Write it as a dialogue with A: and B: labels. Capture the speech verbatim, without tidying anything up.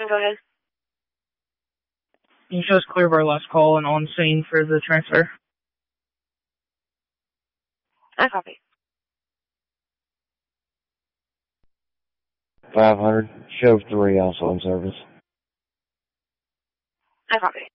A: Go ahead.
B: Can you show us clear of our last call and on scene for the transfer?
A: I copy.
C: five hundred, show three also in service.
A: I copy.